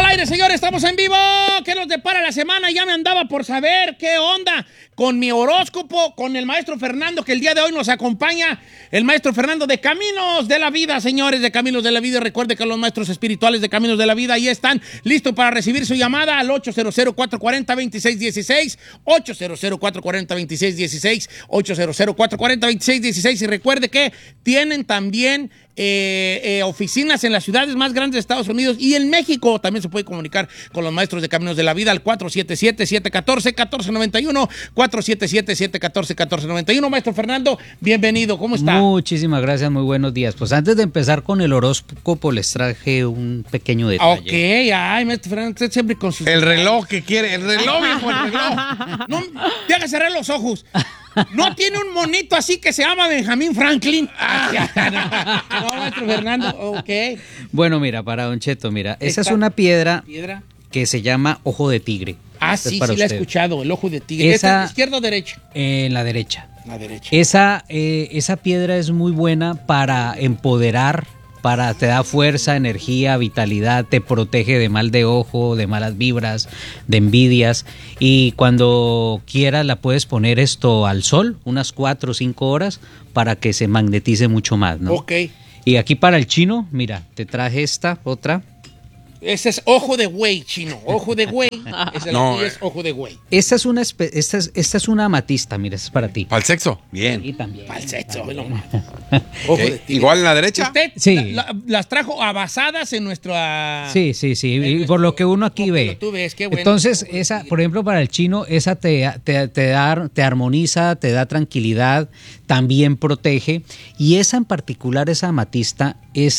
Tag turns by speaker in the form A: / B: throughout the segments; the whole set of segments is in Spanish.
A: aire, señores, estamos en vivo. ¿Qué nos depara la semana? Ya me andaba por saber qué onda con mi horóscopo, con el maestro Fernando, que el día de hoy nos acompaña. El maestro Fernando de Caminos de la Vida, señores, de Caminos de la Vida. Recuerde que los maestros espirituales de Caminos de la Vida ahí están listos para recibir su llamada al 800-440-2616, 800-440-2616, 800-440-2616. Y recuerde que tienen también oficinas en las ciudades más grandes de Estados Unidos y en México. También se puede comunicar con los maestros de Caminos de la Vida al 477-714-1491, 477-714-1491. Maestro Fernando, bienvenido, ¿cómo está?
B: Muchísimas gracias, muy buenos días. Pues antes de empezar con el horóscopo les traje un pequeño detalle.
A: Ok, ay, maestro Fernando, usted siempre con sus...
C: El reloj que quiere, el reloj, viejo, el reloj.
A: No, te haga cerrar los ojos. ¿No tiene un monito así que se llama Benjamín Franklin? No, maestro Fernando, ok.
B: Bueno, mira, para Don Cheto, mira, esa es una piedra que se llama ojo de tigre.
A: Ah,
B: Esta
A: sí,
B: es
A: sí la he
B: usted.
A: escuchado, el ojo de tigre.
B: Esa,
A: ¿Izquierda o derecha?
B: En la derecha.
A: La derecha.
B: Esa piedra es muy buena para empoderar, te da fuerza, energía, vitalidad, te protege de mal de ojo, de malas vibras, de envidias. Y cuando quieras la puedes poner esto al sol, unas 4 o 5 horas, para que se magnetice mucho más, ¿no?
A: Ok.
B: Y aquí para el chino, mira, te traje esta, otra.
A: Ese es ojo de güey, chino. Ojo de güey.
C: No,
A: es ojo de güey.
B: Esta es una amatista, mira, esta es para ti.
C: ¿Para el sexo? Bien.
B: Y también.
A: Para el sexo,
B: también.
A: bueno. Ojo de tigre.
C: ¿Igual en la derecha?
A: ¿Usted
B: Sí.
A: las trajo abasadas en nuestra...
B: Sí, y por lo que uno aquí ve.
A: Tú ves, qué bueno.
B: Entonces, esa, por ejemplo, para el chino, esa te armoniza, te da tranquilidad, también protege. Y esa en particular, esa amatista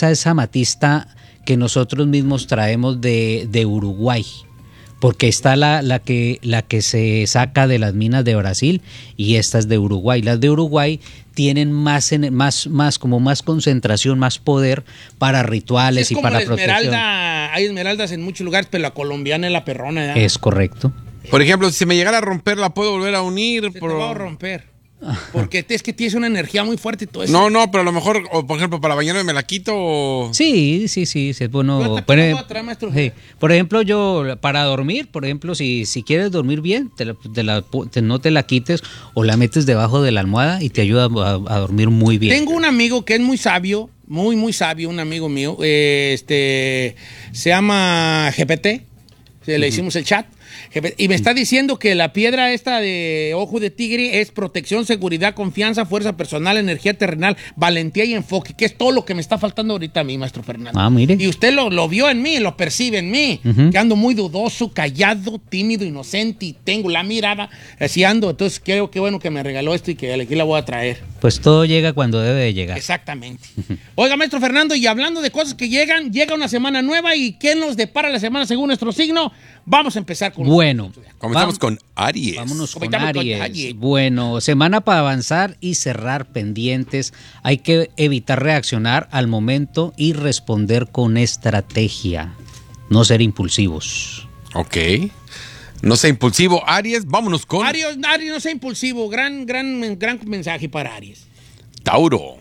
B: que nosotros mismos traemos de Uruguay. Porque está la que se saca de las minas de Brasil y esta es de Uruguay. Las de Uruguay tienen más concentración, más poder para rituales
A: es
B: y
A: como
B: para
A: la
B: protección.
A: esmeralda. Hay esmeraldas en muchos lugares, pero la colombiana es la perrona, ¿verdad?
B: Es correcto.
C: Por ejemplo, si se me llegara a romper, ¿la puedo volver a unir?
A: Se te va a romper. Porque es que tienes una energía muy fuerte y todo eso.
C: No, pero a lo mejor, o por ejemplo, para bañarme me la quito o...
B: Sí, es bueno. Por ejemplo, yo para dormir, por ejemplo, si quieres dormir bien, no te la quites o la metes debajo de la almohada y te ayuda a dormir muy bien.
A: Tengo un amigo que es muy sabio, muy sabio, un amigo mío, se llama GPT, le hicimos el chat. Y me está diciendo que la piedra esta de ojo de tigre es protección, seguridad, confianza, fuerza personal, energía terrenal, valentía y enfoque, que es todo lo que me está faltando ahorita a mí, maestro Fernando.
B: Ah, mire.
A: Y usted lo vio en mí, lo percibe en mí, que ando muy dudoso, callado, tímido, inocente y tengo la mirada, así ando. Entonces creo que bueno que me regaló esto y que aquí la voy a traer.
B: Pues todo llega cuando debe de llegar.
A: Exactamente. Oiga, maestro Fernando, y hablando de cosas que llegan, llega una semana nueva y ¿qué nos depara la semana según nuestro signo? Vamos a empezar con...
B: Bueno,
C: Comenzamos con Aries.
B: Vámonos con
A: Comenzamos con
B: Aries.
A: Aries.
B: Bueno, semana para avanzar y cerrar pendientes. Hay que evitar reaccionar al momento y responder con estrategia. No ser impulsivos.
C: Ok. No sea impulsivo. Aries, vámonos con...
A: Aries, no sea impulsivo. Gran mensaje para Aries.
C: Tauro.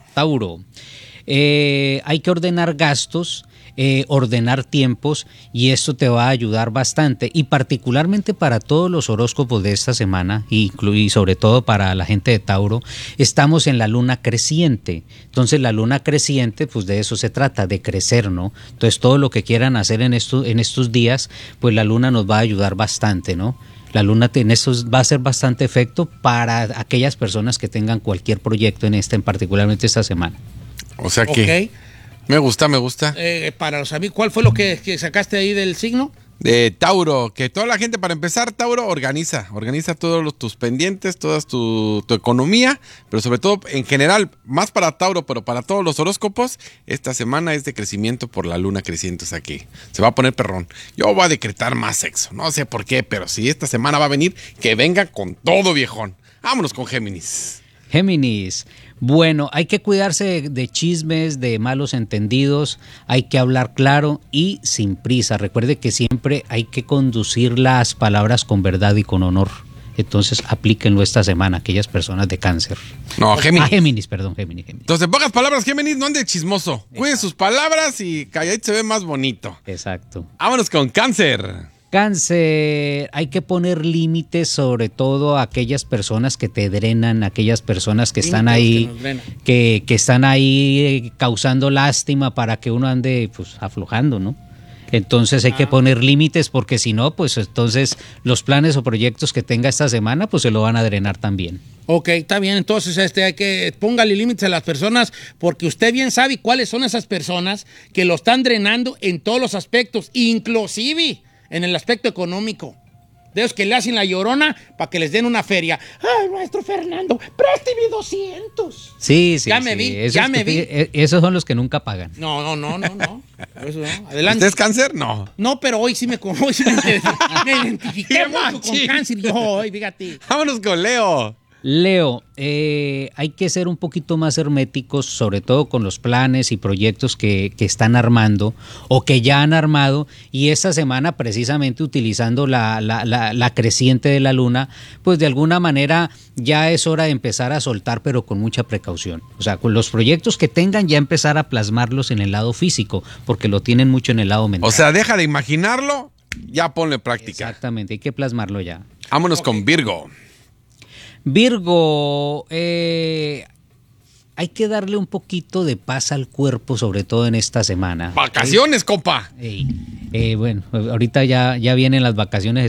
B: Hay que ordenar gastos, ordenar tiempos y esto te va a ayudar bastante y particularmente para todos los horóscopos de esta semana y sobre todo para la gente de Tauro, estamos en la luna creciente. Entonces la luna creciente, pues de eso se trata, de crecer, ¿no? Entonces todo lo que quieran hacer en estos días, pues la luna nos va a ayudar bastante, ¿no? La luna en esto va a ser bastante efecto para aquellas personas que tengan cualquier proyecto particularmente esta semana.
C: O sea que...
A: Okay.
C: Me gusta.
A: Para los amigos, ¿cuál fue lo que sacaste ahí del signo?
C: De Tauro, que toda la gente, para empezar, Tauro, organiza todos tus pendientes, toda tu economía, pero sobre todo, en general, más para Tauro, pero para todos los horóscopos, esta semana es de crecimiento por la luna creciente, o sea que se va a poner perrón. Yo voy a decretar más sexo, no sé por qué, pero si esta semana va a venir, que venga con todo, viejón. Vámonos con Géminis.
B: Bueno, hay que cuidarse de chismes, de malos entendidos, hay que hablar claro y sin prisa. Recuerde que siempre hay que conducir las palabras con verdad y con honor. Entonces aplíquenlo esta semana, aquellas personas de cáncer.
C: No, Géminis.
B: Géminis.
C: Entonces, en pocas palabras, Géminis, no ande chismoso. Cuide sus palabras y calladito se ve más bonito.
B: Exacto.
C: Vámonos con Cáncer.
B: Cáncer, hay que poner límites, sobre todo a aquellas personas que te drenan, aquellas personas que están ahí, que están ahí causando lástima para que uno ande pues aflojando, ¿no? Entonces hay que poner límites, porque si no, pues entonces los planes o proyectos que tenga esta semana, pues se lo van a drenar también. Ok, está bien. Entonces hay que póngale límites a las personas, porque usted bien sabe cuáles son esas personas que lo están drenando en todos los aspectos, inclusive en el aspecto económico. De esos que le hacen la llorona para que les den una feria. Ay, maestro Fernando, présteme 200. Sí. Ya me vi. Esos son los que nunca pagan. No. Eso no. Adelante.
C: ¿Usted es Cáncer? No.
B: No, pero hoy sí me identifiqué mucho con Cáncer. Yo hoy, fíjate.
C: Vámonos con Leo.
B: Leo, hay que ser un poquito más herméticos, sobre todo con los planes y proyectos que están armando o que ya han armado, y esta semana precisamente utilizando la creciente de la luna, pues de alguna manera ya es hora de empezar a soltar, pero con mucha precaución. O sea, con los proyectos que tengan ya empezar a plasmarlos en el lado físico, porque lo tienen mucho en el lado mental.
C: O sea, deja de imaginarlo, ya ponle práctica.
B: Exactamente, hay que plasmarlo ya.
C: Vámonos con Virgo.
B: Virgo, hay que darle un poquito de paz al cuerpo, sobre todo en esta semana.
C: ¡Vacaciones, compa!
B: Bueno, ahorita ya vienen las vacaciones